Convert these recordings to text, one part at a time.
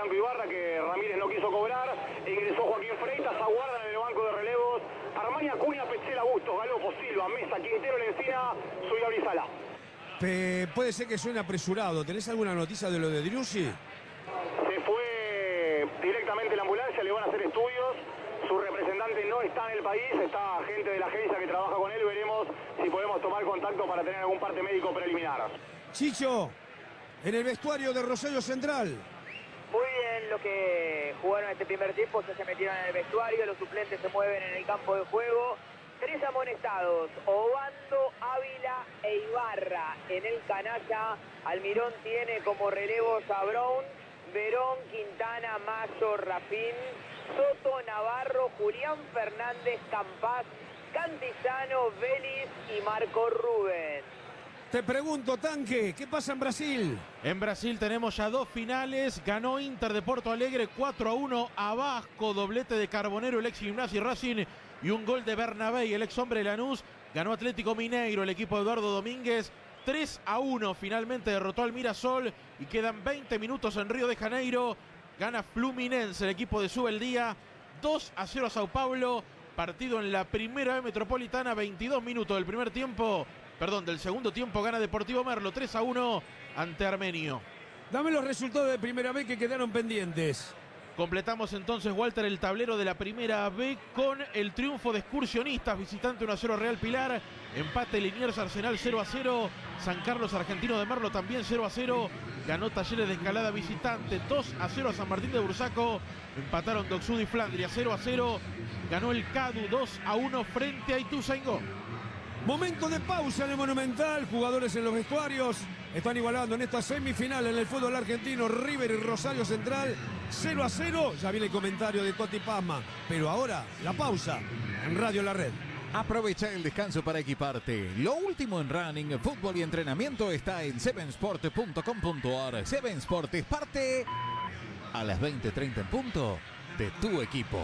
Franco Ibarra, que Ramírez no quiso cobrar. Ingresó Joaquín Freitas, aguardan en el banco de relevos Armani, Acuña, Petzela, Bustos, Galopo, Silva, Mesa, Quintero, Lencina, Zulia, Brizala. Puede ser que suene apresurado. ¿Tenés alguna noticia de lo de Driussi? Se fue directamente la ambulancia, le van a hacer estudios. Su representante no está en el país, está gente de la agencia que trabaja con él. Veremos si podemos tomar contacto para tener algún parte médico preliminar. Chicho, en el vestuario de Rosario Central. Muy bien los que jugaron este primer tiempo, ya se metieron en el vestuario, los suplentes se mueven en el campo de juego. 3 amonestados, Obando, Ávila e Ibarra en el canalla. Almirón tiene como relevos a Brown, Verón, Quintana, Mayo, Rafín, Soto, Navarro, Julián Fernández, Campás, Cantizano, Vélez y Marco Rubén. Te pregunto, Tanque, ¿qué pasa en Brasil? En Brasil tenemos ya 2 finales. Ganó Inter de Porto Alegre 4-1 a Vasco, doblete de Carbonero, el ex Gimnasia y Racing, y un gol de Bernabé, el ex hombre de Lanús. Ganó Atlético Mineiro, el equipo de Eduardo Domínguez, 3-1. Finalmente derrotó al Mirassol y quedan 20 minutos en Río de Janeiro. Gana Fluminense, el equipo de Subeldía, 2-0 a Sao Paulo. Partido en la primera B Metropolitana, 22 minutos del segundo tiempo, gana Deportivo Merlo 3-1 ante Armenio. Dame los resultados de primera B que quedaron pendientes. Completamos entonces, Walter, el tablero de la primera B con el triunfo de Excursionistas, visitante 1-0 Real Pilar, empate Liniers Arsenal 0-0, San Carlos Argentino de Merlo también 0-0, ganó Talleres de Escalada visitante 2-0 a San Martín de Bursaco, empataron Doxud y Flandria 0-0, ganó el CADU 2-1 frente a Ituzaingó. Momento de pausa en el Monumental, jugadores en los vestuarios están igualando en esta semifinal en el fútbol argentino. River y Rosario Central 0-0, ya viene el comentario de Toti Pazman, pero ahora la pausa en Radio La Red. Aprovecha el descanso para equiparte. Lo último en running, fútbol y entrenamiento está en sevensport.com.ar. Seven Sport es parte a las 20:30 en punto de tu equipo.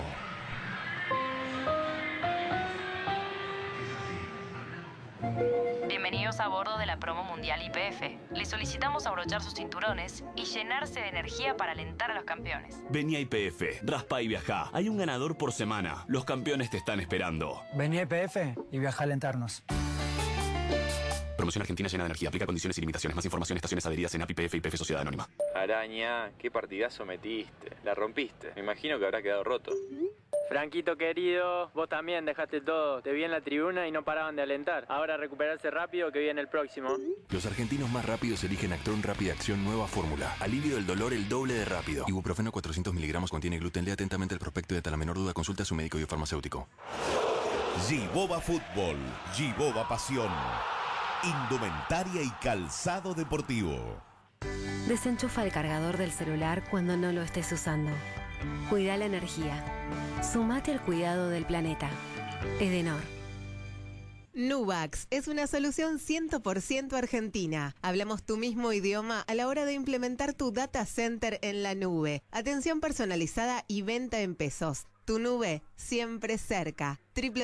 Bienvenidos a bordo de la promo mundial YPF. Les solicitamos abrochar sus cinturones y llenarse de energía para alentar a los campeones. Vení a YPF, raspa y viajá. Hay un ganador por semana. Los campeones te están esperando. Vení a YPF y viaja a alentarnos. Promoción Argentina llena de energía. Aplica condiciones y limitaciones. Más información, estaciones adheridas en API YPF y YPF Sociedad Anónima. Araña, qué partidazo metiste. La rompiste. Me imagino que habrá quedado roto. Franquito querido, vos también dejaste todo. Te vi en la tribuna y no paraban de alentar. Ahora recuperarse rápido que viene el próximo. Los argentinos más rápidos eligen Actron Rápida Acción Nueva Fórmula. Alivio del dolor el doble de rápido. Ibuprofeno 400 miligramos contiene gluten. Lea atentamente el prospecto y ante la menor duda consulta a su médico biofarmacéutico. Giboba Fútbol, Giboba Pasión. Indumentaria y calzado deportivo. Desenchufa el cargador del celular cuando no lo estés usando. Cuida la energía. Sumate al cuidado del planeta. Edenor. Nubax es una solución 100% argentina. Hablamos tu mismo idioma a la hora de implementar tu data center en la nube. Atención personalizada y venta en pesos. Tu nube siempre cerca.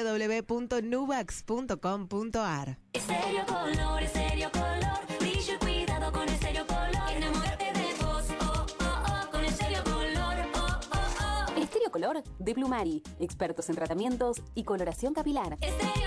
www.nubax.com.ar. Estéreo Color, Estéreo Color. Brillo y cuidado con Estéreo Color. Enamórate de vos, oh, oh, oh, con Estéreo Color, oh, oh, oh. Estéreo Color de Plumari. Expertos en tratamientos y coloración capilar. Estéreo